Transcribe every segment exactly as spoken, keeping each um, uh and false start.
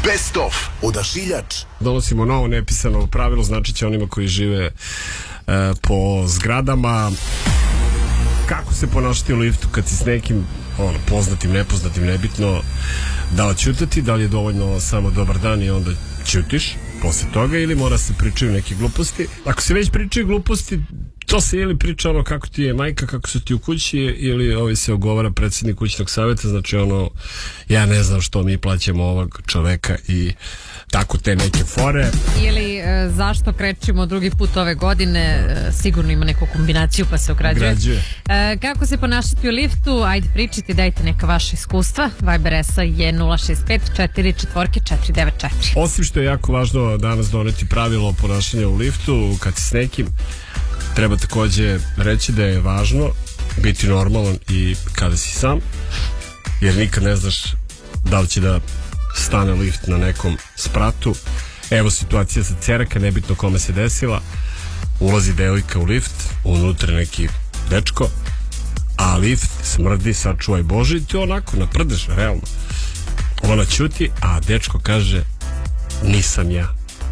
Best of Odašiljač. Donosimo novo nepisano pravilo, znači će onima koji žive e, po zgradama kako se ponašati u liftu kad si s nekim ono, poznatim, nepoznatim, nebitno, da li ćutati, da li je dovoljno samo dobar dan i onda ćutiš posle toga, ili mora se pričaju neke gluposti. Ako se već pričaju gluposti, to se ili priča ono kako ti je majka, kako su ti u kući, ili ovaj se ogovara predsjednik kućnog savjeta, znači ono, ja ne znam što mi plaćamo ovog čoveka i tako te neke fore. Ili e, zašto krećemo drugi put ove godine, e, sigurno ima neku kombinaciju pa se ograđuje. E, kako se ponašati u liftu, ajde pričajte, dajte neka vaša iskustva. Viber es a je nula šest pet četiri četiri četiri devet četiri. Osim što je jako važno danas doneti pravilo ponašanja u liftu kad si s nekim, treba takođe reći da je važno biti normalan i kada si sam, jer nikad ne znaš da li će da stane lift na nekom spratu. Evo situacija sa Ceraka, nebitno kome se desila. Ulazi devojka u lift, unutra neki dečko, a lift smrdi, sačuvaj Bože, i ti onako naprdeš, realno. Ona ćuti, a dečko kaže, nisam ja.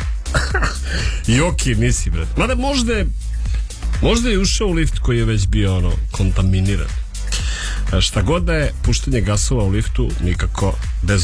I okej, nisi, bret. Mada možda je Možda je ušao u lift koji je već bio ono kontaminiran. Šta god da je, puštanje gasova u liftu nikako bez